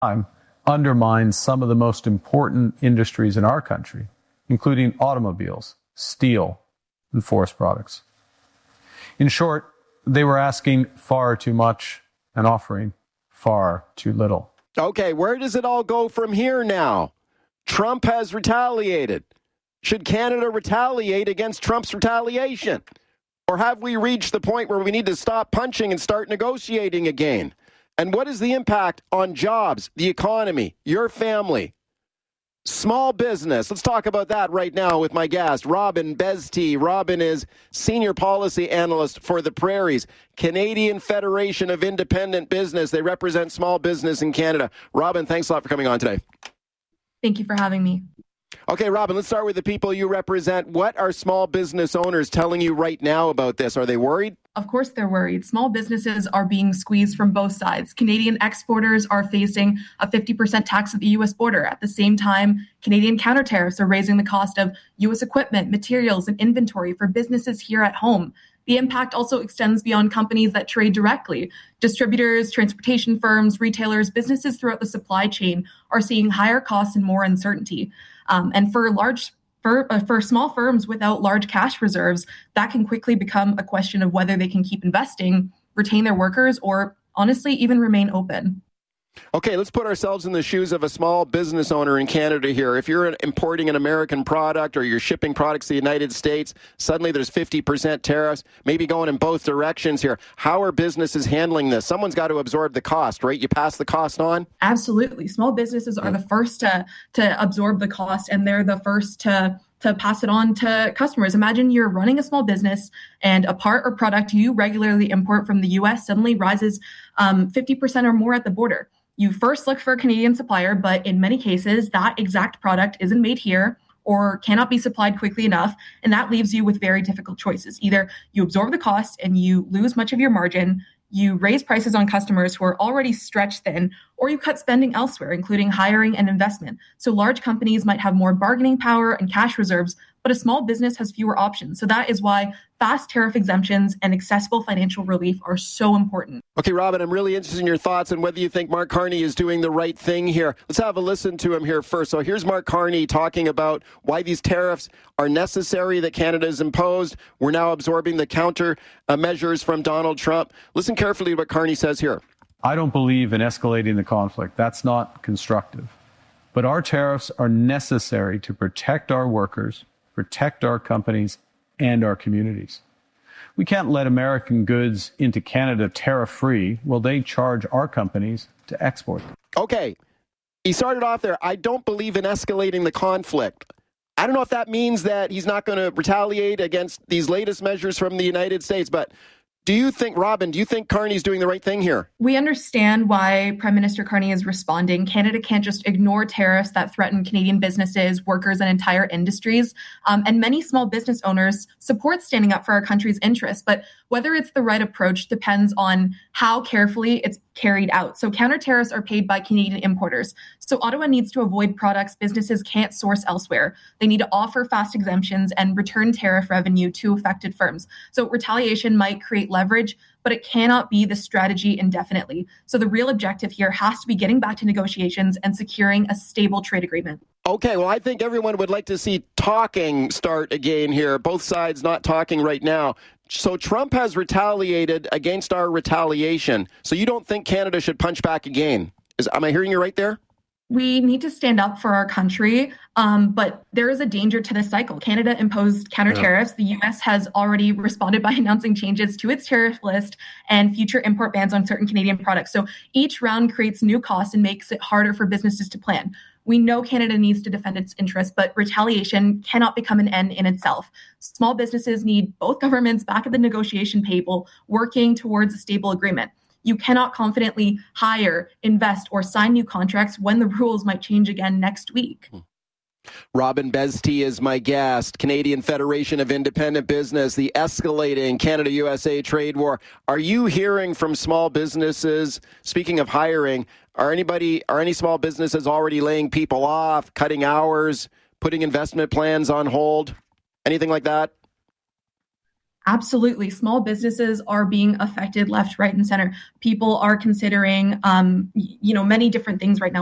time undermines some of the most important industries in our country, including automobiles, steel, and forest products. In short, they were asking far too much and offering far too little. Okay, where does it all go from here now? Trump has retaliated. Should Canada retaliate against Trump's retaliation? Or have we reached the point where we need to stop punching and start negotiating again? And what is the impact on jobs, the economy, your family, small business? Let's talk about that right now with my guest, Robin Bezty. Robin is Senior Policy Analyst for the Prairies, Canadian Federation of Independent Business. They represent small business in Canada. Robin, thanks a lot for coming on today. Thank you for having me. Okay, Robin, let's start with the people you represent. What are small business owners telling you right now about this? Are they worried? Of course they're worried. Small businesses are being squeezed from both sides. Canadian exporters are facing a 50% tax at the U.S. border. At the same time, Canadian counter tariffs are raising the cost of U.S. equipment, materials, and inventory for businesses here at home. The impact also extends beyond companies that trade directly. Distributors, transportation firms, retailers, businesses throughout the supply chain are seeing higher costs and more uncertainty. And for small firms without large cash reserves, that can quickly become a question of whether they can keep investing, retain their workers, or honestly, even remain open. Okay, let's put ourselves in the shoes of a small business owner in Canada here. If you're importing an American product or you're shipping products to the United States, suddenly there's 50% tariffs, maybe going in both directions here. How are businesses handling this? Someone's got to absorb the cost, right? You pass the cost on? Absolutely. Small businesses are the first to absorb the cost, and they're the first to pass it on to customers. Imagine you're running a small business and a part or product you regularly import from the U.S. suddenly rises 50% or more at the border. You first look for a Canadian supplier, but in many cases, that exact product isn't made here or cannot be supplied quickly enough, and that leaves you with very difficult choices. Either you absorb the cost and you lose much of your margin, you raise prices on customers who are already stretched thin, or you cut spending elsewhere, including hiring and investment. So large companies might have more bargaining power and cash reserves, but a small business has fewer options. So that is why fast tariff exemptions and accessible financial relief are so important. Okay, Robin, I'm really interested in your thoughts on whether you think Mark Carney is doing the right thing here. Let's have a listen to him here first. So here's Mark Carney talking about why these tariffs are necessary that Canada has imposed. We're now absorbing the counter measures from Donald Trump. Listen carefully to what Carney says here. I don't believe in escalating the conflict. That's not constructive. But our tariffs are necessary to protect our workers, protect our companies, and our communities. We can't let American goods into Canada tariff-free while they charge our companies to export them. Okay, he started off there. I don't believe in escalating the conflict. I don't know if that means that he's not going to retaliate against these latest measures from the United States, but do you think, Robin, Carney's doing the right thing here? We understand why Prime Minister Carney is responding. Canada can't just ignore tariffs that threaten Canadian businesses, workers, and entire industries. And many small business owners support standing up for our country's interests. But whether it's the right approach depends on how carefully it's carried out. So counter tariffs are paid by Canadian importers. So Ottawa needs to avoid products businesses can't source elsewhere. They need to offer fast exemptions and return tariff revenue to affected firms. So retaliation might create leverage, but it cannot be the strategy indefinitely. So the real objective here has to be getting back to negotiations and securing a stable trade agreement. Okay, well, I think everyone would like to see talking start again here. Both sides not talking right now. So Trump has retaliated against our retaliation. So you don't think Canada should punch back again? Am I hearing you right there? We need to stand up for our country, but there is a danger to this cycle. Canada imposed counter tariffs. The U.S. has already responded by announcing changes to its tariff list and future import bans on certain Canadian products. So each round creates new costs and makes it harder for businesses to plan. We know Canada needs to defend its interests, but retaliation cannot become an end in itself. Small businesses need both governments back at the negotiation table, working towards a stable agreement. You cannot confidently hire, invest, or sign new contracts when the rules might change again next week. Robin Bezty is my guest. Canadian Federation of Independent Business, the escalating Canada-USA trade war. Are you hearing from small businesses, speaking of hiring, are any small businesses already laying people off, cutting hours, putting investment plans on hold, anything like that? Absolutely. Small businesses are being affected left, right, and center. People are considering, many different things right now.